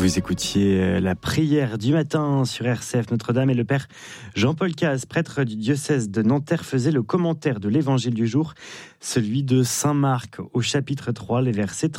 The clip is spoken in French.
Vous écoutiez la prière du matin sur RCF Notre-Dame et le père Jean-Paul Caz, prêtre du diocèse de Nanterre, faisait le commentaire de l'évangile du jour, celui de Saint Marc au chapitre 3, les versets 30.